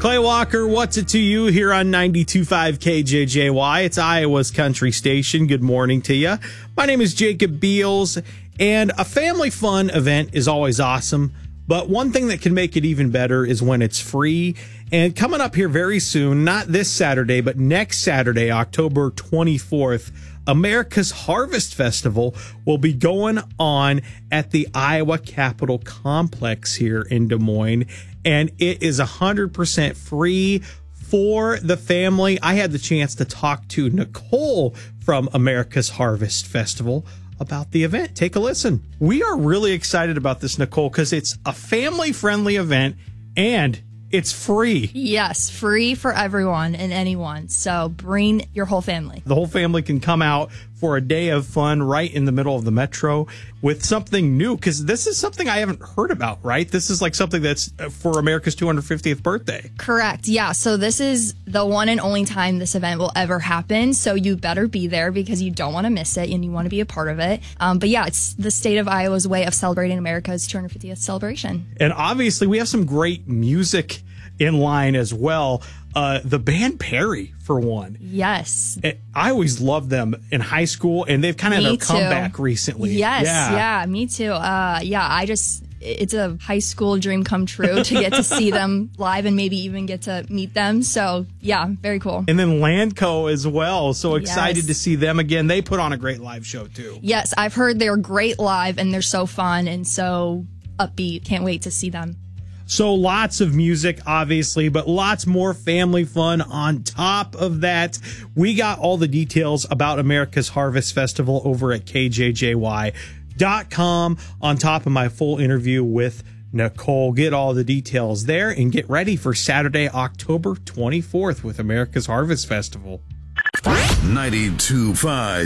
Clay Walker, what's it to you here on 92.5 KJJY? It's Iowa's country station. Good morning to you. My name is Jacob Beals, and a family fun event is always awesome. But one thing that can make it even better is when it's free. And coming up here very soon, not this Saturday, but next Saturday, October 24th, America's Harvest Festival will be going on at the Iowa Capitol Complex here in Des Moines. And it is 100% free for the family. I had the chance to talk to Nicole from America's Harvest Festival about the event. Take a listen. We are really excited about this, Nicole, because it's a family-friendly event and it's free. Yes, free for everyone and anyone. So bring your whole family. The whole family can come out for a day of fun right in the middle of the metro with something new, because this is something I haven't heard about, right? This is like something that's for America's 250th birthday. Correct. Yeah. So this is the one and only time this event will ever happen. So you better be there because you don't want to miss it and you want to be a part of it. But yeah, it's the state of Iowa's way of celebrating America's 250th celebration. And obviously we have some great music in line as well. The band Perry, for one. Yes. I always loved them in high school, and they've kind of had a comeback recently. Yes. Yeah, me too. It's a high school dream come true to get to see them live and maybe even get to meet them. So, yeah, very cool. And then Landco as well. So excited to see them again. They put on a great live show, too. Yes, I've heard they're great live, and they're so fun and so upbeat. Can't wait to see them. So lots of music, obviously, but lots more family fun on top of that. We got all the details about America's Harvest Festival over at KJJY.com on top of my full interview with Nicole. Get all the details there and get ready for Saturday, October 24th with America's Harvest Festival. 92.5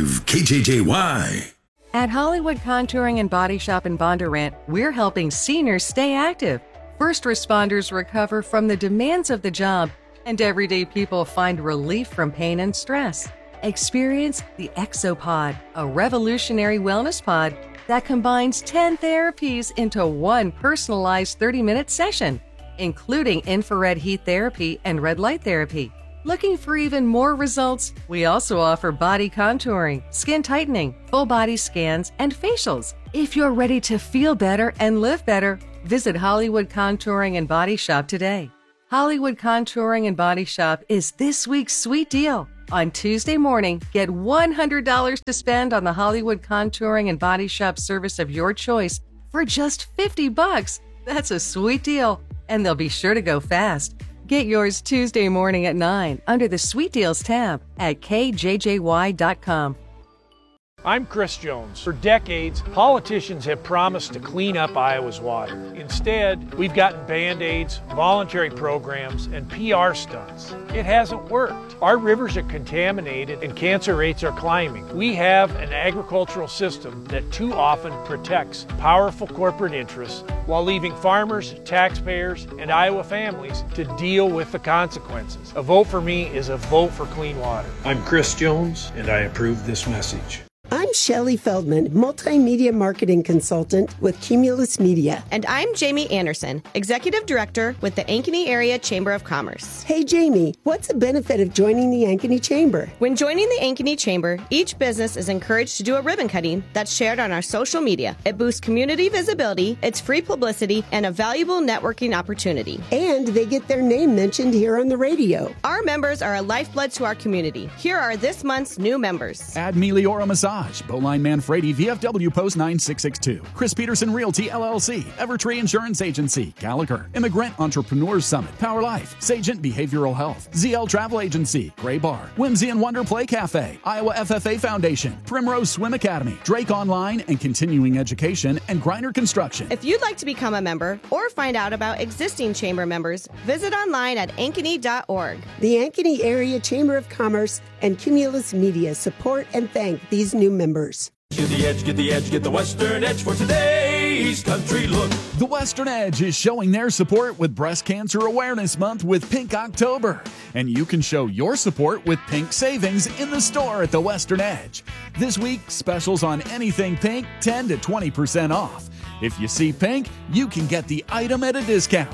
KJJY. At Hollywood Contouring and Body Shop in Bondurant, we're helping seniors stay active. First responders recover from the demands of the job, and everyday people find relief from pain and stress. Experience the Exopod, a revolutionary wellness pod that combines 10 therapies into one personalized 30-minute session, including infrared heat therapy and red light therapy. Looking for even more results? We also offer body contouring, skin tightening, full body scans, and facials. If you're ready to feel better and live better, visit Hollywood Contouring and Body Shop today. Hollywood Contouring and Body Shop is this week's sweet deal. On Tuesday morning, get $100 to spend on the Hollywood Contouring and Body Shop service of your choice for just $50. That's a sweet deal, and they'll be sure to go fast. Get yours Tuesday morning at 9 under the Sweet Deals tab at KJJY.com. I'm Chris Jones. For decades, politicians have promised to clean up Iowa's water. Instead, we've gotten Band-Aids, voluntary programs, and PR stunts. It hasn't worked. Our rivers are contaminated and cancer rates are climbing. We have an agricultural system that too often protects powerful corporate interests while leaving farmers, taxpayers, and Iowa families to deal with the consequences. A vote for me is a vote for clean water. I'm Chris Jones, and I approve this message. I'm Shelley Feldman, multimedia marketing consultant with Cumulus Media. And I'm Jamie Anderson, executive director with the Ankeny Area Chamber of Commerce. Hey, Jamie, what's the benefit of joining the Ankeny Chamber? When joining the Ankeny Chamber, each business is encouraged to do a ribbon cutting that's shared on our social media. It boosts community visibility, it's free publicity, and a valuable networking opportunity. And they get their name mentioned here on the radio. Our members are a lifeblood to our community. Here are this month's new members. Add Meliora Massage, Bowline Manfredi, VFW Post 9662, Chris Peterson Realty LLC, Evertree Insurance Agency, Gallagher, Immigrant Entrepreneurs Summit, Power Life, Sagent Behavioral Health, ZL Travel Agency, Gray Bar, Whimsy and Wonder Play Cafe, Iowa FFA Foundation, Primrose Swim Academy, Drake Online and Continuing Education, and Griner Construction. If you'd like to become a member or find out about existing chamber members, visit online at ankeny.org. The Ankeny Area Chamber of Commerce and Cumulus Media support and thank these new members. Get the edge, get the edge, get the Western Edge for today's country look. The Western Edge is showing their support with Breast Cancer Awareness Month with Pink October. And you can show your support with Pink Savings in the store at the Western Edge. This week, specials on anything pink, 10 to 20% off. If you see pink, you can get the item at a discount.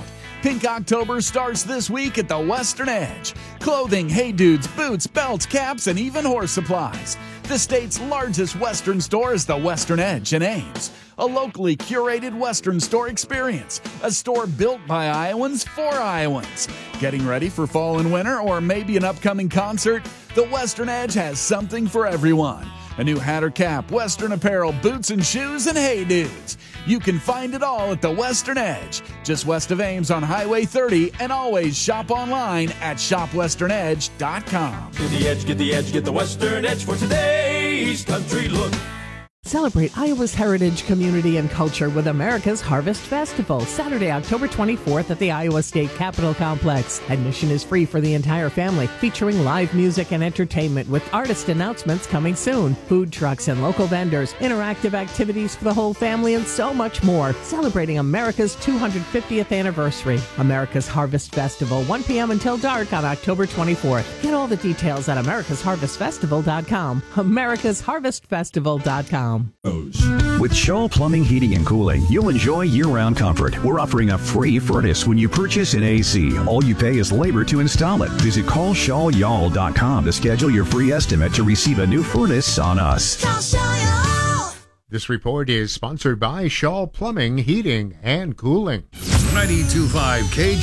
Pink October starts this week at the Western Edge. Clothing, Hey Dudes, boots, belts, caps, and even horse supplies. The state's largest Western store is the Western Edge in Ames. A locally curated Western store experience. A store built by Iowans for Iowans. Getting ready for fall and winter, or maybe an upcoming concert? The Western Edge has something for everyone. A new hat or cap, Western apparel, boots and shoes, and Hey Dudes. You can find it all at the Western Edge, just west of Ames on Highway 30, and always shop online at shopwesternedge.com. Get the edge, get the edge, get the Western Edge for today's country look. Celebrate Iowa's heritage, community, and culture with America's Harvest Festival, Saturday, October 24th at the Iowa State Capitol Complex. Admission is free for the entire family, featuring live music and entertainment with artist announcements coming soon, food trucks and local vendors, interactive activities for the whole family, and so much more. Celebrating America's 250th anniversary. America's Harvest Festival, 1 p.m. until dark on October 24th. Get all the details at americasharvestfestival.com. americasharvestfestival.com. With Shaw Plumbing, Heating, and Cooling, you'll enjoy year-round comfort. We're offering a free furnace when you purchase an AC. All you pay is labor to install it. Visit callshawyall.com to schedule your free estimate to receive a new furnace on us. This report is sponsored by Shaw Plumbing, Heating, and Cooling. 92.5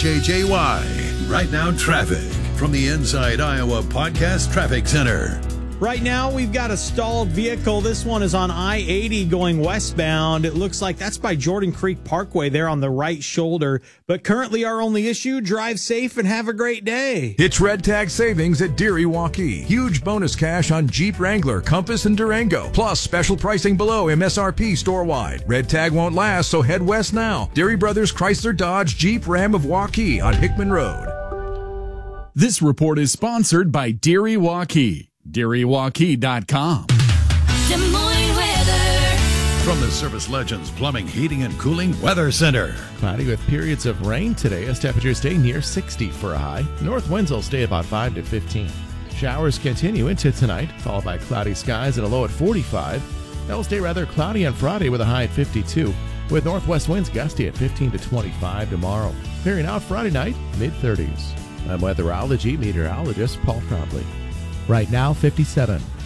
KJJY. Right now, traffic from the Inside Iowa Podcast Traffic Center. Right now, we've got a stalled vehicle. This one is on I-80 going westbound. It looks like that's by Jordan Creek Parkway there on the right shoulder. But currently, our only issue, drive safe and have a great day. It's Red Tag Savings at Deary Waukee. Huge bonus cash on Jeep Wrangler, Compass, and Durango. Plus, special pricing below MSRP store-wide. Red Tag won't last, so head west now. Deary Brothers Chrysler Dodge Jeep Ram of Waukee on Hickman Road. This report is sponsored by Deary Waukee. DearyWaukee.com. Des Moines weather. From the Service Legends Plumbing, Heating, and Cooling Weather Center. Cloudy with periods of rain today as temperatures stay near 60 for a high. North winds will stay about 5 to 15. Showers continue into tonight, followed by cloudy skies and a low at 45. That will stay rather cloudy on Friday with a high at 52, with northwest winds gusty at 15 to 25 tomorrow. Clearing out Friday night, mid-30s. I'm weatherology meteorologist Paul Trombley. Right now, 57.